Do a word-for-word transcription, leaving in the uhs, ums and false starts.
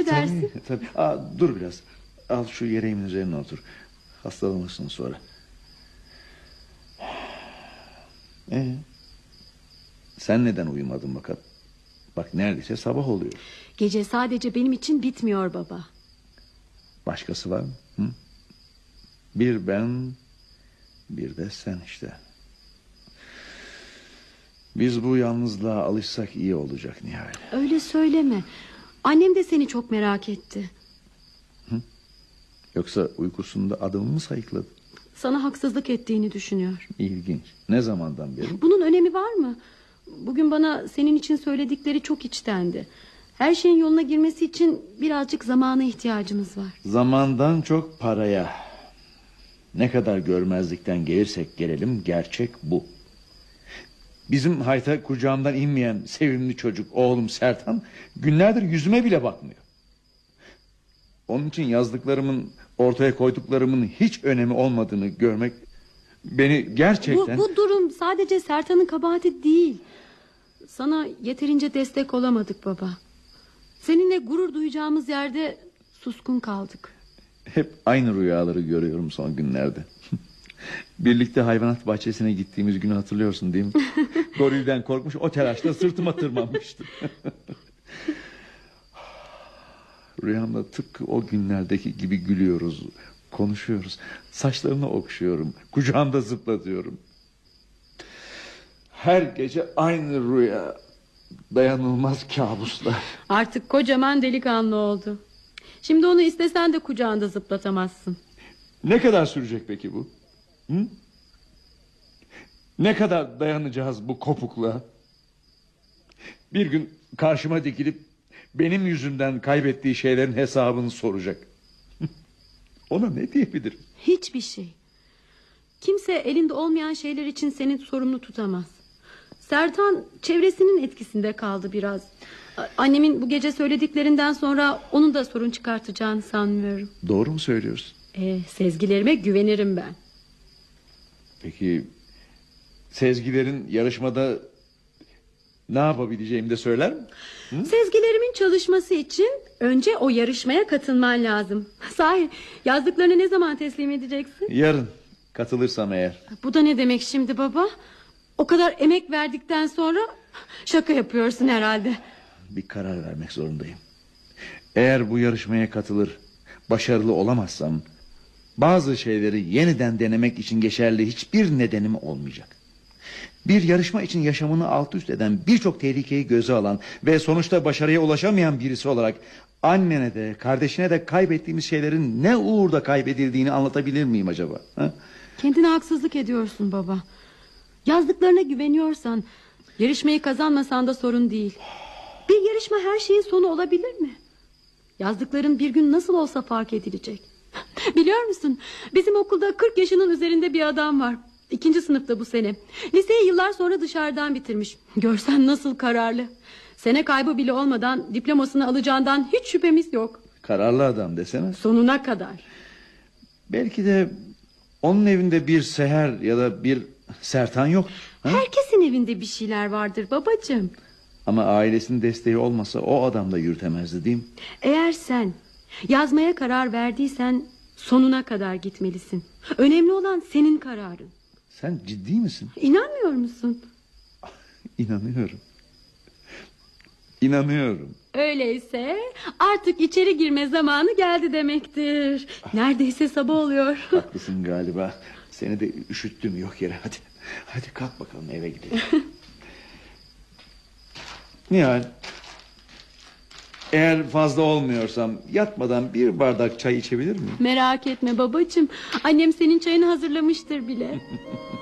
ne dersin? Tabii, tabii. Aa, dur biraz. Al şu yereğimin üzerine otur. Hastalanırsın sonra. Ee, sen neden uyumadın bakalım? Bak neredeyse sabah oluyor. Gece sadece benim için bitmiyor baba. Başkası var mı? Hı? Bir ben, bir de sen işte. Biz bu yalnızlığa alışsak iyi olacak Nihal. Öyle söyleme. Annem de seni çok merak etti. Hı? Yoksa uykusunda adımı mı sayıkladı? Sana haksızlık ettiğini düşünüyor. İlginç. Ne zamandan beri? Bunun önemi var mı? Bugün bana senin için söyledikleri çok içtendi. Her şeyin yoluna girmesi için birazcık zamana ihtiyacımız var. Zamandan çok paraya. Ne kadar görmezlikten gelirsek gelelim gerçek bu. Bizim hayta kucağımdan inmeyen sevimli çocuk oğlum Sertan günlerdir yüzüme bile bakmıyor. Onun için yazdıklarımın, ortaya koyduklarımın hiç önemi olmadığını görmek beni gerçekten... Bu, bu durum sadece Sertan'ın kabahati değil. Sana yeterince destek olamadık baba. Seninle gurur duyacağımız yerde suskun kaldık. Hep aynı rüyaları görüyorum son günlerde. Birlikte hayvanat bahçesine gittiğimiz günü hatırlıyorsun değil mi? Gorilden korkmuş, o telaşla sırtıma tırmanmıştı. Rüyamda tıpkı o günlerdeki gibi gülüyoruz, konuşuyoruz. Saçlarını okşuyorum, kucağımda zıplatıyorum. Her gece aynı rüya, dayanılmaz kabuslar. Artık kocaman delikanlı oldu. Şimdi onu istesen de kucağında zıplatamazsın. Ne kadar sürecek peki bu? Hı? Ne kadar dayanacağız bu kopukluğa? Bir gün karşıma dikilip benim yüzümden kaybettiği şeylerin hesabını soracak. Ona ne diyebilirim? Hiçbir şey. Kimse elinde olmayan şeyler için seni sorumlu tutamaz. Sertan çevresinin etkisinde kaldı biraz. Annemin bu gece söylediklerinden sonra onun da sorun çıkartacağını sanmıyorum. Doğru mu söylüyorsun? Ee, sezgilerime güvenirim ben. Peki Sezgilerin yarışmada ne yapabileceğimi de söyler mi? Hı? Sezgilerimin çalışması için önce o yarışmaya katılman lazım. Sahi yazdıklarını ne zaman teslim edeceksin? Yarın katılırsam eğer. Bu da ne demek şimdi baba? O kadar emek verdikten sonra şaka yapıyorsun herhalde. Bir karar vermek zorundayım. Eğer bu yarışmaya katılır, başarılı olamazsam bazı şeyleri yeniden denemek için geçerli hiçbir nedenim olmayacak. Bir yarışma için yaşamını alt üst eden, birçok tehlikeyi göze alan ve sonuçta başarıya ulaşamayan birisi olarak annene de kardeşine de kaybettiğimiz şeylerin ne uğurda kaybedildiğini anlatabilir miyim acaba? Ha? Kendine haksızlık ediyorsun baba. Yazdıklarına güveniyorsan, yarışmayı kazanmasan da sorun değil. Bir yarışma her şeyin sonu olabilir mi? Yazdıkların bir gün nasıl olsa fark edilecek. Biliyor musun, bizim okulda kırk yaşının üzerinde bir adam var. İkinci sınıfta bu sene. Liseyi yıllar sonra dışarıdan bitirmiş. Görsen nasıl kararlı. Sene kaybı bile olmadan diplomasını alacağından hiç şüphemiz yok. Kararlı adam desene. Sonuna kadar. Belki de onun evinde bir Seher ya da bir Sertan yok. Ha? Herkesin evinde bir şeyler vardır babacığım. Ama ailesinin desteği olmasa o adam da yürütemezdi değil mi? Eğer sen yazmaya karar verdiysen sonuna kadar gitmelisin. Önemli olan senin kararın. Sen ciddi misin? İnanmıyor musun? İnanıyorum. İnanıyorum. Öyleyse artık içeri girme zamanı geldi demektir. Neredeyse sabah oluyor. Haklısın galiba. Seni de üşüttüm yok yere. Hadi, hadi kalk bakalım eve gidelim. Nihal, eğer fazla olmuyorsam yatmadan bir bardak çay içebilir miyim? Merak etme babacığım. Annem senin çayını hazırlamıştır bile.